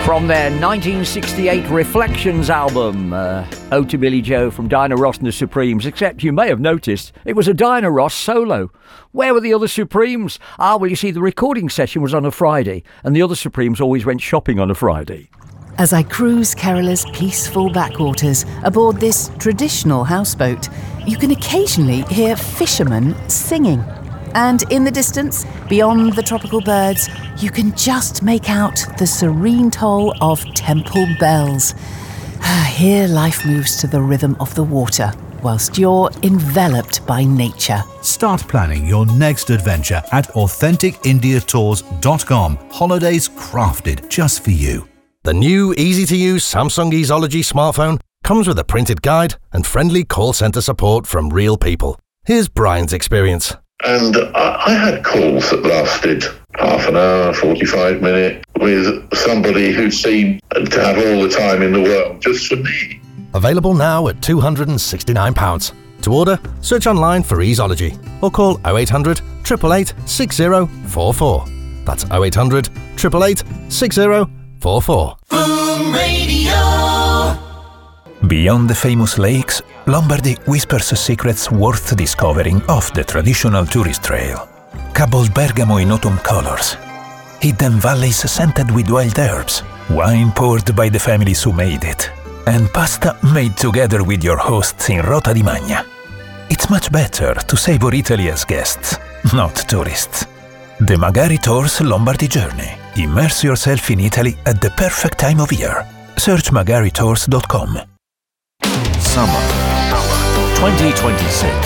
From their 1968 Reflections album, Ode to Billy Joe from Diana Ross and the Supremes, except you may have noticed it was a Diana Ross solo. Where were the other Supremes? Well, you see, the recording session was on a Friday, and the other Supremes always went shopping on a Friday. As I cruise Kerala's peaceful backwaters aboard this traditional houseboat, you can occasionally hear fishermen singing. And in the distance, beyond the tropical birds, you can just make out the serene toll of temple bells. Here life moves to the rhythm of the water, whilst you're enveloped by nature. Start planning your next adventure at AuthenticIndiaTours.com. Holidays crafted just for you. The new easy-to-use Samsung Easology smartphone comes with a printed guide and friendly call centre support from real people. Here's Brian's experience. And I had calls that lasted half an hour, 45 minutes, with somebody who seemed to have all the time in the world just for me. Available now at £269. To order, search online for Easology or call 0800 888 6044. That's 0800 888 6044. Boom Radio. Beyond the famous lakes, Lombardy whispers secrets worth discovering off the traditional tourist trail. Cobbled Bergamo in autumn colors, hidden valleys scented with wild herbs, wine poured by the families who made it, and pasta made together with your hosts in Rota di Magna. It's much better to savor Italy as guests, not tourists. The Magari Tours Lombardy Journey. Immerse yourself in Italy at the perfect time of year. Search magaritours.com. Summer 2026.